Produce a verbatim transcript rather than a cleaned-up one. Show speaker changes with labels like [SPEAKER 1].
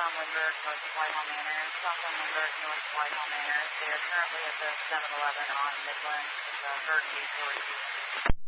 [SPEAKER 1] Tom Lindbergh, North of Whitehall Manor. Southland Lindbergh, North of Whitehall Manor. They are currently at the seven eleven on Midland, the Burgundy Forest.